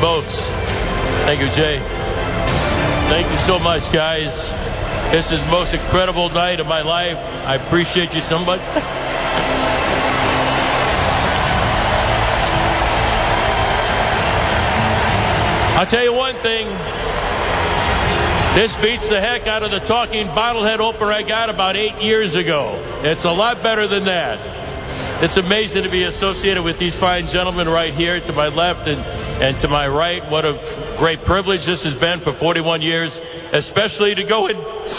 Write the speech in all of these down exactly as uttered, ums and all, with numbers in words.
smokes. Thank you, Jay. Thank you so much, guys. This is the most incredible night of my life. I appreciate you so much. I'll tell you one thing. This beats the heck out of the talking bottlehead opener I got about eight years ago. It's a lot better than that. It's amazing to be associated with these fine gentlemen right here to my left and, and to my right. What a great privilege this has been for forty-one years, especially to go in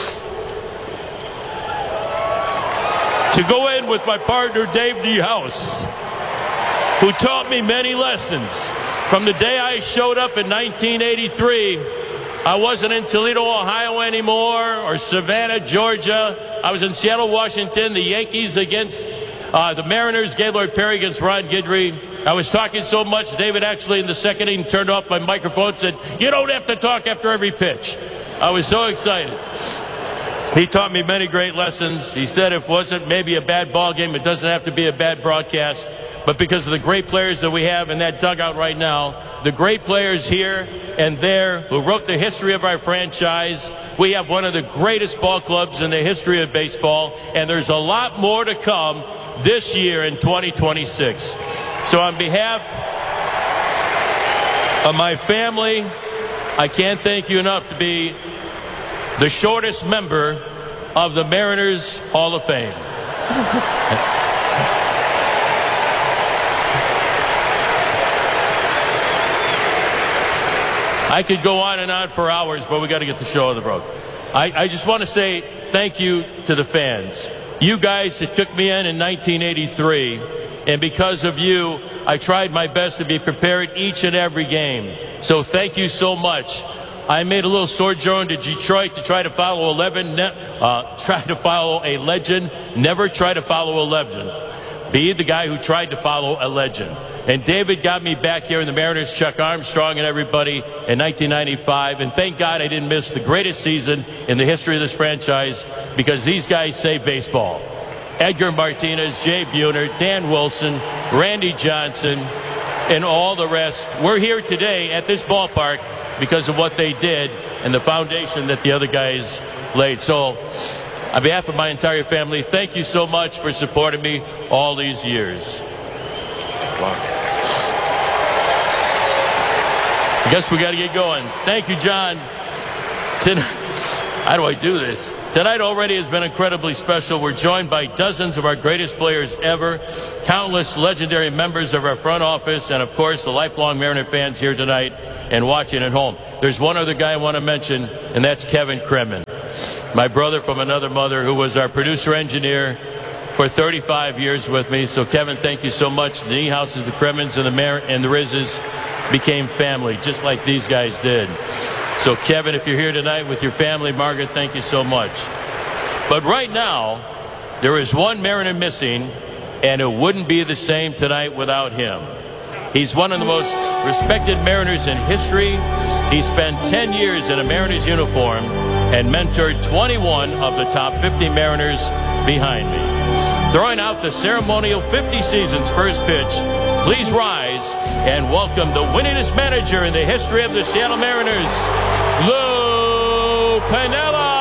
to go in with my partner Dave DeHouse, who taught me many lessons. From the day I showed up in nineteen eighty-three, I wasn't in Toledo, Ohio anymore, or Savannah, Georgia. I was in Seattle, Washington, the Yankees against uh, the Mariners, Gaylord Perry against Ron Guidry. I was talking so much, David actually in the second inning turned off my microphone and said, "You don't have to talk after every pitch." I was so excited. He taught me many great lessons. He said if it wasn't maybe a bad ball game, it doesn't have to be a bad broadcast. But because of the great players that we have in that dugout right now, the great players here and there who wrote the history of our franchise, we have one of the greatest ball clubs in the history of baseball, and there's a lot more to come this year in twenty twenty-six. So on behalf of my family, I can't thank you enough to be the shortest member of the Mariners Hall of Fame. I could go on and on for hours, but we got to get the show on the road. I, I just want to say thank you to the fans. You guys that took me in in nineteen eighty-three, and because of you, I tried my best to be prepared each and every game. So thank you so much. I made a little sojourn to Detroit to try to follow eleven, uh, try to follow a legend. Never try to follow a legend. Be the guy who tried to follow a legend. And David got me back here in the Mariners, Chuck Armstrong and everybody in nineteen ninety-five. And thank God I didn't miss the greatest season in the history of this franchise, because these guys saved baseball. Edgar Martinez, Jay Buhner, Dan Wilson, Randy Johnson, and all the rest. We're here today at this ballpark because of what they did and the foundation that the other guys laid. So on behalf of my entire family, thank you so much for supporting me all these years. Wow. I guess we got to get going. Thank you, John. Tonight, how do I do this? Tonight already has been incredibly special. We're joined by dozens of our greatest players ever, countless legendary members of our front office, and, of course, the lifelong Mariner fans here tonight and watching at home. There's one other guy I want to mention, and that's Kevin Kremen, my brother from another mother, who was our producer-engineer for thirty-five years with me. So, Kevin, thank you so much. The DeHouses, the Kremens, and the Mar and the Rizzes became family, just like these guys did. So, Kevin, if you're here tonight with your family, Margaret, thank you so much. But right now, there is one Mariner missing, and it wouldn't be the same tonight without him. He's one of the most respected Mariners in history. He spent ten years in a Mariners uniform and mentored twenty-one of the top fifty Mariners behind me. Throwing out the ceremonial fifty seasons first pitch, please rise and welcome the winningest manager in the history of the Seattle Mariners, Lou Piniella.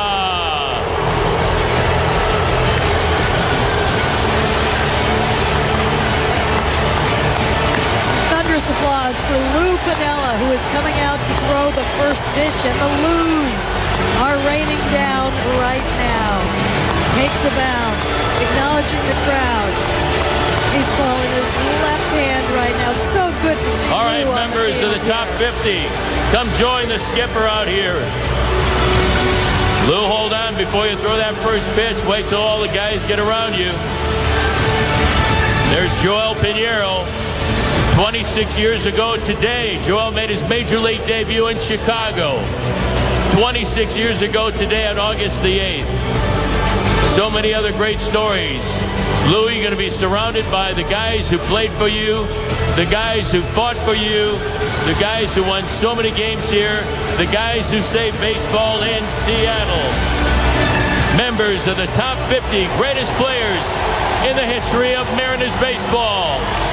Thunderous applause for Lou Piniella, who is coming out to throw the first pitch, and the Lou's are raining down right now. Takes a bound, acknowledging the crowd. Baseball in his left hand right now. So good to see. All right, Lou members the of the top fifty, come join the skipper out here. Lou, hold on before you throw that first pitch. Wait till all the guys get around you. There's Joel Pinheiro. twenty-six years ago today, Joel made his major league debut in Chicago. twenty-six years ago today on August the eighth. So many other great stories. Lou, you're going to be surrounded by the guys who played for you, the guys who fought for you, the guys who won so many games here, the guys who saved baseball in Seattle. Members of the top fifty greatest players in the history of Mariners baseball.